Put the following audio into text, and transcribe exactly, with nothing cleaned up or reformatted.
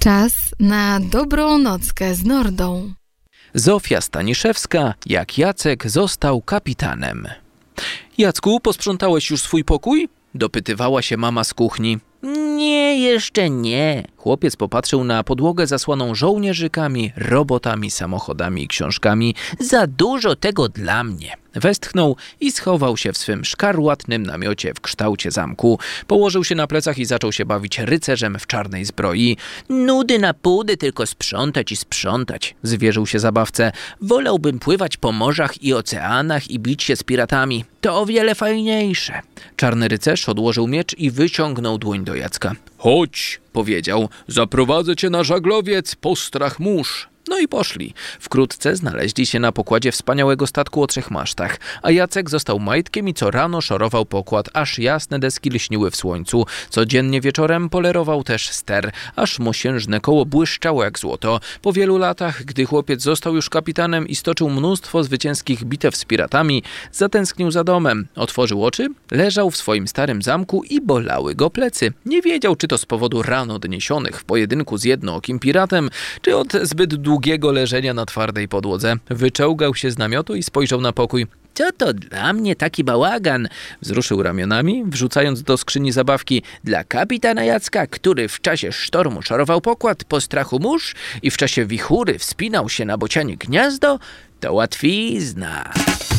Czas na dobrą nockę z Nordą. Zofia Staniszewska, jak Jacek został kapitanem. Jacku, posprzątałeś już swój pokój? Dopytywała się mama z kuchni. Nie, jeszcze nie. Chłopiec popatrzył na podłogę zasłaną żołnierzykami, robotami, samochodami i książkami. Za dużo tego dla mnie. Westchnął i schował się w swym szkarłatnym namiocie w kształcie zamku. Położył się na plecach i zaczął się bawić rycerzem w czarnej zbroi. Nudy na pudy, tylko sprzątać i sprzątać, zwierzył się zabawce. Wolałbym pływać po morzach i oceanach i bić się z piratami. To o wiele fajniejsze. Czarny rycerz odłożył miecz i wyciągnął dłoń do Jacka. Chodź, powiedział, zaprowadzę cię na żaglowiec, postrach mórz. No i poszli. Wkrótce znaleźli się na pokładzie wspaniałego statku o trzech masztach, a Jacek został majtkiem i co rano szorował pokład, aż jasne deski lśniły w słońcu. Codziennie wieczorem polerował też ster, aż mosiężne koło błyszczało jak złoto. Po wielu latach, gdy chłopiec został już kapitanem i stoczył mnóstwo zwycięskich bitew z piratami, zatęsknił za domem. Otworzył oczy, leżał w swoim starym zamku i bolały go plecy. Nie wiedział, czy to z powodu ran odniesionych w pojedynku z jednookim piratem, czy od zbyt długiego długiego leżenia na twardej podłodze. Wyczołgał się z namiotu i spojrzał na pokój. Co to dla mnie taki bałagan? Wzruszył ramionami, wrzucając do skrzyni zabawki. Dla kapitana Jacka, który w czasie sztormu szorował pokład po strachu mórz i w czasie wichury wspinał się na bocianie gniazdo, to łatwizna.